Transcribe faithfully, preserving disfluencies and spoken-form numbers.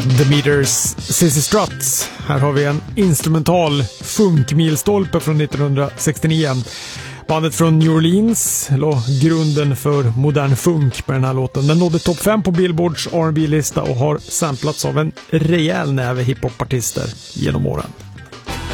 The Meters, Sissy Struts. Här har vi en instrumental funkmilstolpe från nittonhundrasextionio. Bandet från New Orleans la grunden för modern funk med den här låten. Den nådde topp fem på Billboards R and B-lista och har samplats av en rejäl näve hiphop-artister genom åren.